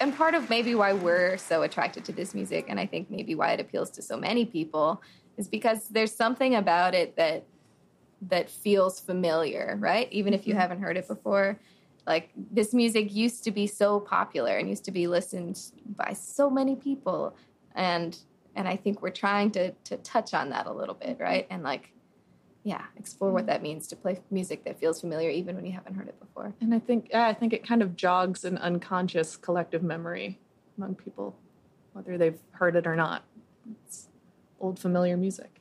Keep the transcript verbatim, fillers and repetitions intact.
and part of maybe why we're so attracted to this music, and I think maybe why it appeals to so many people, is because there's something about it that that feels familiar, right? Even if you Mm-hmm. haven't heard it before. Like, this music used to be so popular and used to be listened by so many people. And and I think we're trying to to touch on that a little bit, right? And, like, yeah, explore what that means to play music that feels familiar even when you haven't heard it before. And I think, yeah, I think it kind of jogs an unconscious collective memory among people, whether they've heard it or not. It's old familiar music.